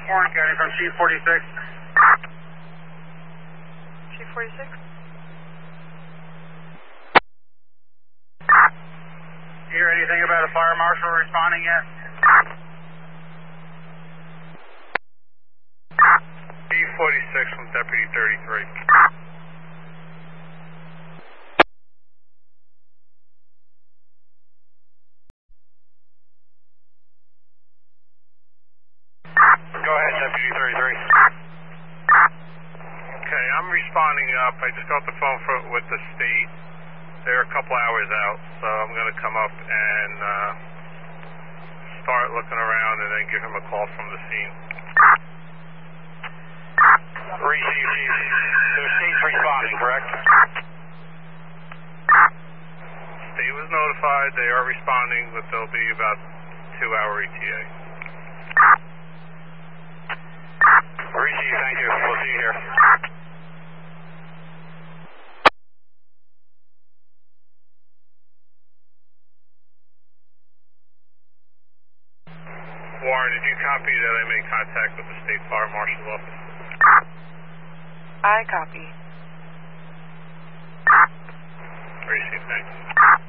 Warren County from Chief 46. Chief 46? You hear anything about a fire marshal responding yet? Chief 46 from Deputy 33. Go ahead, Deputy 33. Okay, I'm responding up. I just got the phone with the state. They're a couple hours out, so I'm going to come up and start looking around and then give him a call from the scene. Receive, Chief. The state's responding, correct? State was notified. They are responding, but there'll be about 2-hour ETA. Receive, thank you. We'll see you here. Warren, did you copy that I made contact with the State Fire Marshal's office? I copy. Receive, thanks.